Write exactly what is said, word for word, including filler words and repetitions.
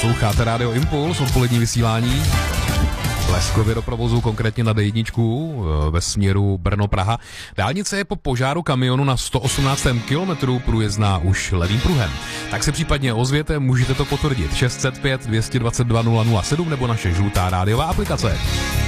Posloucháte Rádio Impuls, odpolední vysílání. Leskově do provozu, konkrétně na D jedna ve směru Brno-Praha. Dálnice je po požáru kamionu na sto osmnáctém kilometru průjezdná už levým pruhem. Tak se případně ozvěte, můžete to potvrdit. šest set pět, dvě dvacet dva, nula nula sedm nebo naše žlutá rádiová aplikace.